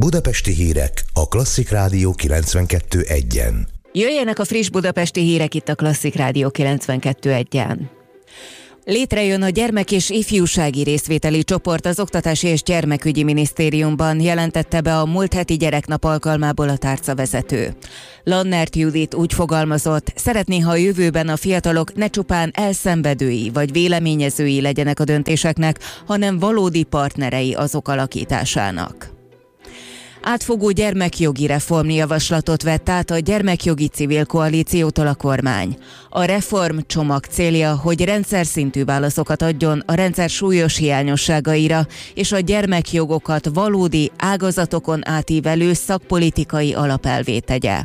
Budapesti hírek a Klasszik Rádió 92.1-en. Jöjjenek a friss budapesti hírek itt a Klasszik Rádió 92.1-en. Létrejön a gyermek- és ifjúsági részvételi csoport az Oktatási és Gyermekügyi Minisztériumban, jelentette be a múlt heti gyereknap alkalmából a tárcavezető. Lannert Judit úgy fogalmazott, szeretné, ha a jövőben a fiatalok ne csupán elszenvedői vagy véleményezői legyenek a döntéseknek, hanem valódi partnerei azok alakításának. Átfogó gyermekjogi reformjavaslatot vett át a Gyermekjogi Civil Koalíciótól a kormány. A reformcsomag célja, hogy rendszerszintű válaszokat adjon a rendszer súlyos hiányosságaira, és a gyermekjogokat valódi, ágazatokon átívelő szakpolitikai alapelvvé tegye.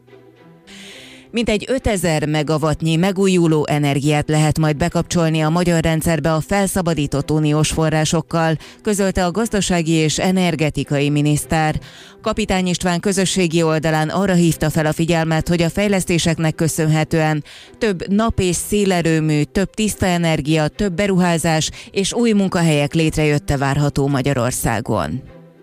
Mintegy 5000 megawattnyi megújuló energiát lehet majd bekapcsolni a magyar rendszerbe a felszabadított uniós forrásokkal, közölte a gazdasági és energetikai miniszter. Kapitány István közösségi oldalán arra hívta fel a figyelmet, hogy a fejlesztéseknek köszönhetően több nap- és szélerőmű, több tiszta energia, több beruházás és új munkahelyek létrejötte várható Magyarországon.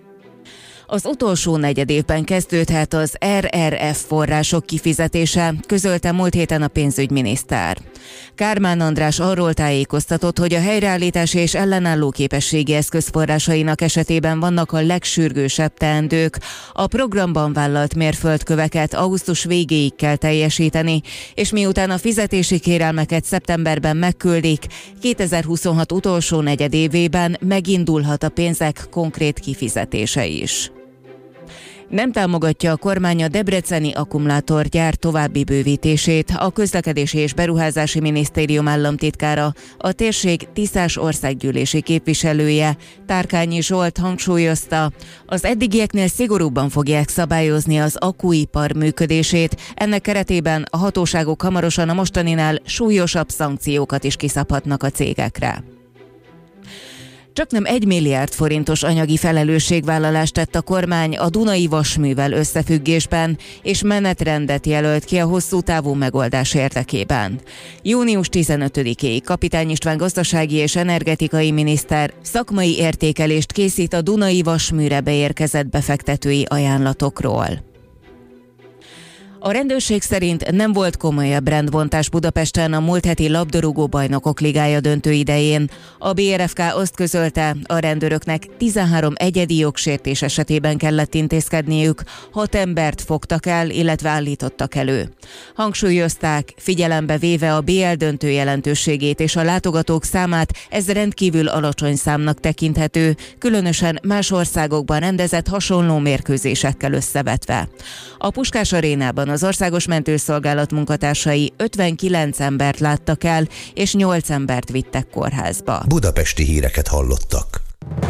Az utolsó negyedévben kezdődhet az RRF források kifizetése, közölte múlt héten a pénzügyminiszter. Kármán András arról tájékoztatott, hogy a helyreállítási és ellenálló képességi eszköz forrásainak esetében vannak a legsürgősebb teendők. A programban vállalt mérföldköveket augusztus végéig kell teljesíteni, és miután a fizetési kérelmeket szeptemberben megküldik, 2026 utolsó negyedévében megindulhat a pénzek konkrét kifizetése is. Nem támogatja a kormány a debreceni akkumulátorgyár további bővítését. A Közlekedési és Beruházási Minisztérium államtitkára, a térség Tiszás országgyűlési képviselője, Tárkányi Zsolt hangsúlyozta, az eddigieknél szigorúbban fogják szabályozni az akkuipar működését, ennek keretében a hatóságok hamarosan a mostaninál súlyosabb szankciókat is kiszabhatnak a cégekre. Csaknem 1 milliárd forintos anyagi felelősségvállalást tett a kormány a Dunai Vasművel összefüggésben, és menetrendet jelölt ki a hosszú távú megoldás érdekében. Június 15-éig Kapitány István gazdasági és energetikai miniszter szakmai értékelést készít a Dunai Vasműre beérkezett befektetői ajánlatokról. A rendőrség szerint nem volt komolyabb rendbontás Budapesten a múlt heti labdarúgó bajnokok ligája döntő idején. A BRFK azt közölte, a rendőröknek 13 egyedi jogsértés esetében kellett intézkedniük, 6 embert fogtak el, illetve állítottak elő. Hangsúlyozták, figyelembe véve a BL döntő jelentőségét és a látogatók számát, ez rendkívül alacsony számnak tekinthető, különösen más országokban rendezett hasonló mérkőzésekkel összevetve. A Puskás Arénában az Országos Mentőszolgálat munkatársai 59 embert láttak el, és 8 embert vittek kórházba. Budapesti híreket hallottak.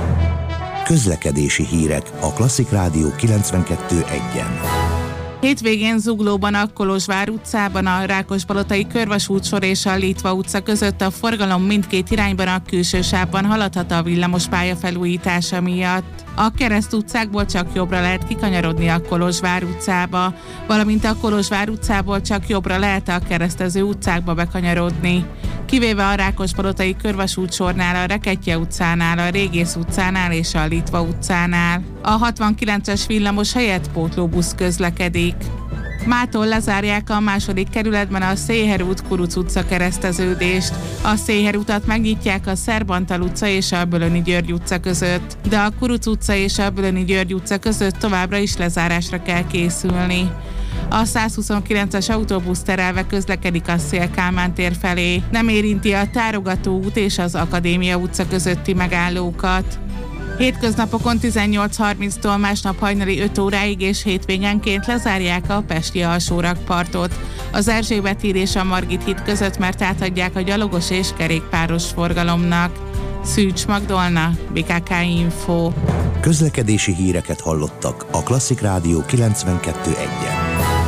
Közlekedési hírek a Klasszik Rádió 92.1-en. Hétvégén Zuglóban a Kolozsvár utcában, a Rákospalotai körvasútsor és a Litva utca között a forgalom mindkét irányban a külső sávban haladhat a villamospálya felújítása miatt. A Kereszt utcákból csak jobbra lehet kikanyarodni a Kolozsvár utcába, valamint a Kolozsvár utcából csak jobbra lehet a keresztező utcákba bekanyarodni. Kivéve a Rákospalotai körvasútsornál, a Reketje utcánál, a Régész utcánál és a Litva utcánál. A 69-es villamos helyett pótlóbusz közlekedik. Mától lezárják a második kerületben a Széher út Kuruc utca kereszteződést. A Széher utat megnyitják a Szerb Antal utca és a Bölöni György utca között, de a Kuruc utca és a Bölöni György utca között továbbra is lezárásra kell készülni. A 129-es autóbusz terelve közlekedik a Széll-Kálmán tér felé. Nem érinti a Tárogató út és az Akadémia utca közötti megállókat. Hétköznapokon 18:30-tól másnap hajnali 5 óráig és hétvégenként lezárják a pesti alsórakpartot. Az Erzsébet híd és a Margit híd között, mert átadják a gyalogos és kerékpáros forgalomnak. Szűcs Magdolna, BKK Info. Közlekedési híreket hallottak a Klasszik Rádió 92.1-en.